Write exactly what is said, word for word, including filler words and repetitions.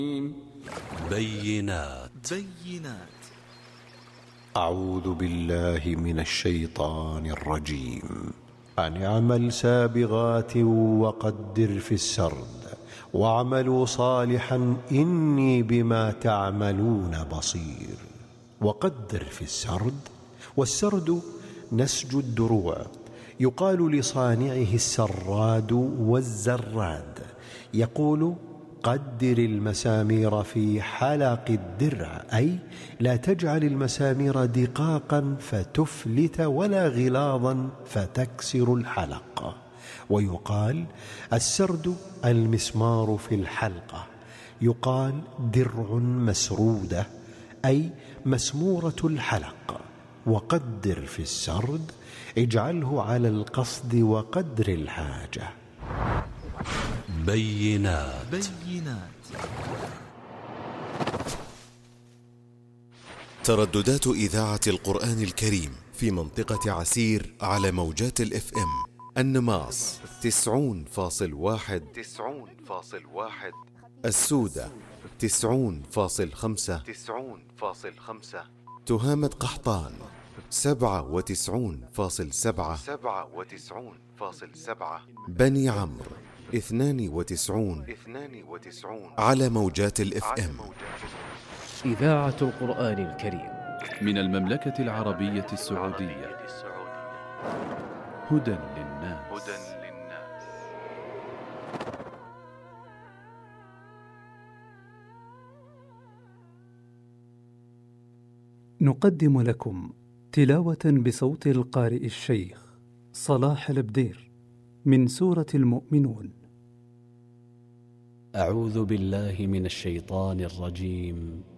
بينات بينات أعوذ بالله من الشيطان الرجيم. أن اعمل سابغات وقدر في السرد واعملوا صالحا إني بما تعملون بصير. وقدر في السرد، والسرد نسج الدروع، يقال لصانعه السراد والزراد. يقول: قدر المسامير في حلق الدرع، أي لا تجعل المسامير دقاقا فتفلت ولا غلاظا فتكسر الحلق. ويقال: السرد المسمار في الحلقة. يقال: درع مسرودة، أي مسمورة الحلق. وقدر في السرد، اجعله على القصد وقدر الحاجة. بينات بينات ترددات إذاعة القرآن الكريم في منطقة عسير على موجات الاف ام النماص تسعون فاصل واحد تسعون فاصل واحد، السودة تسعون فاصل خمسة تسعون فاصل خمسة، تهامة قحطان سبعة وتسعون فاصل سبعة سبعة وتسعون فاصل سبعة، بني عمرو اثنان وتسعون اثنان وتسعون على موجات الاف ام. إذاعة القرآن الكريم من المملكة العربية السعودية. هدى للناس. نقدم لكم تلاوة بصوت القارئ الشيخ صلاح البدير من سورة المؤمنون. أعوذ بالله من الشيطان الرجيم.